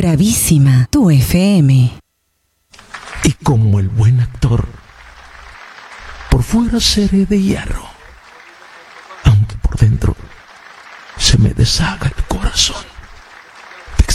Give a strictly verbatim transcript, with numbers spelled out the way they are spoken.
Bravísima, tu F M. Y como el buen actor, por fuera seré de hierro, aunque por dentro se me deshaga el corazón.